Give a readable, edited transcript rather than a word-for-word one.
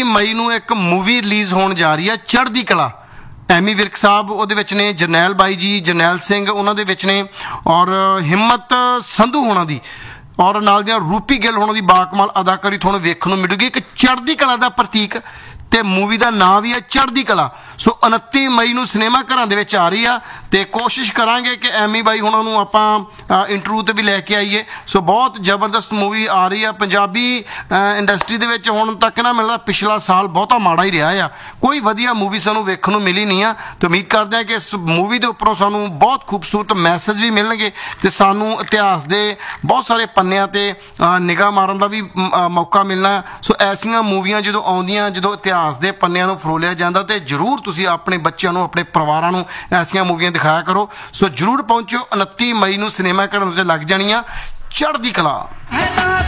ਮਈ ਨੂੰ ਇੱਕ movie release ਹੋਣ ਜਾ ਰਹੀ ਹੈ, ਚੜ੍ਹਦੀ ਕਲਾ। ਐਮੀ ਵਿਰਕ ਸਾਹਿਬ ਉਹਦੇ ਵਿੱਚ ਨੇ, ਜਰਨੈਲ ਬਾਈ ਜੀ, ਜਰਨੈਲ ਸਿੰਘ ਉਹਨਾਂ ਦੇ ਵਿੱਚ ਨੇ, ਔਰ ਹਿੰਮਤ ਸੰਧੂ ਹੋਣਾ ਦੀ, ਔਰ ਨਾਲ ਦੀਆਂ ਰੂਪੀ ਗਿੱਲ ਹੋਣਾ ਦੀ ਬਾਕਮਾਲ ਅਦਾਕਾਰੀ ਤੁਹਾਨੂੰ ਵੇਖਣ ਨੂੰ ਮਿਲੂਗੀ। ਇੱਕ ਚੜ੍ਹਦੀ ਕਲਾ ਦਾ ਪ੍ਰਤੀਕ, ਤੇ ਮੂਵੀ ਦਾ ਨਾਂ ਵੀ ਹੈ ਚੜ੍ਹਦੀ ਕਲਾ। ਸੋ 29 ਮਈ ਨੂੰ ਸਿਨੇਮਾ ਘਰਾਂ ਦੇ ਵਿੱਚ ਆ ਰਹੀ ਆ, ਤੇ ਕੋਸ਼ਿਸ਼ ਕਰਾਂਗੇ ਕਿ ਐਮੀ ਬਾਈ ਹੁਣਾਂ ਨੂੰ ਆਪਾਂ ਇੰਟਰਵਿਊ ਤੇ ਵੀ ਲੈ ਕੇ ਆਈਏ। ਸੋ ਬਹੁਤ ਜ਼ਬਰਦਸਤ ਮੂਵੀ ਆ ਰਹੀ ਆ। ਪੰਜਾਬੀ ਇੰਡਸਟਰੀ ਦੇ ਵਿੱਚ ਹੁਣ ਤੱਕ ਨਾ ਮਿਲਦਾ ਪਿਛਲਾ ਸਾਲ ਬਹੁਤਾ ਮਾੜਾ ਹੀ ਰਿਹਾ ਆ, ਕੋਈ ਵਧੀਆ ਮੂਵੀ ਸਾਨੂੰ ਵੇਖਣ ਨੂੰ ਮਿਲੀ ਨਹੀਂ ਆ। ਤੇ ਉਮੀਦ ਕਰਦੇ ਹਾਂ ਕਿ ਇਸ ਮੂਵੀ ਦੇ ਉੱਪਰੋਂ ਸਾਨੂੰ ਬਹੁਤ ਖੂਬਸੂਰਤ ਮੈਸੇਜ ਵੀ ਮਿਲਣਗੇ, ਤੇ ਸਾਨੂੰ ਇਤਿਹਾਸ ਦੇ ਬਹੁਤ ਸਾਰੇ ਪੰਨਿਆਂ ਤੇ ਨਿਗਾਹ ਮਾਰਨ ਦਾ ਵੀ ਮੌਕਾ ਮਿਲਣਾ। ਸੋ ਐਸੀਆਂ ਮੂਵੀਆਂ ਜਦੋਂ ਆਉਂਦੀਆਂ, ਜਦੋਂ ਇਤਿਹਾਸ ਦੇ ਪੰਨਿਆਂ ਨੂੰ ਫਰੋਲਿਆ ਜਾਂਦਾ, ਤੇ ਜ਼ਰੂਰ ਤੁਸੀਂ ਆਪਣੇ ਬੱਚਿਆਂ ਨੂੰ, ਆਪਣੇ ਪਰਿਵਾਰਾਂ ਨੂੰ ਐਸੀਆਂ ਮੂਵੀਆਂ ਦਿਖਾਇਆ ਕਰੋ। ਸੋ ਜ਼ਰੂਰ ਪਹੁੰਚੋ, 29 ਮਈ ਨੂੰ ਸਿਨੇਮਾ ਘਰਾਂ ਵਿੱਚ ਲੱਗ ਜਾਣੀਆਂ ਚੜ੍ਹਦੀ ਕਲਾ।